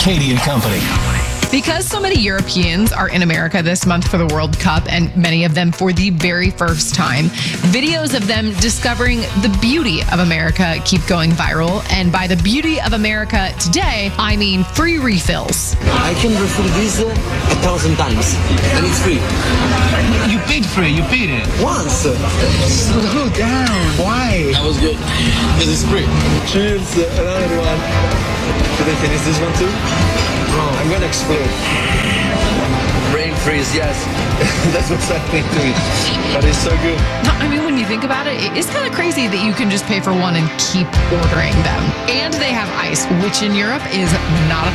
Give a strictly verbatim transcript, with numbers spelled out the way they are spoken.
Katie and Company. Because so many Europeans are in America this month for the World Cup, and many of them for the very first time, videos of them discovering the beauty of America keep going viral. And by the beauty of America today, I mean free refills. I can refill this uh, a thousand times, and it's free. You paid for it. You paid it. Once. Slow down. Why? That was good. Because it's free. Cheers, another one. Should I finish this one too? No. I'm gonna explode. Brain freeze, yes. That's what's happening to me. But it's so good. I mean, when you think about it, it is kind of crazy that you can just pay for one and keep ordering them. And they have ice, which in Europe is not a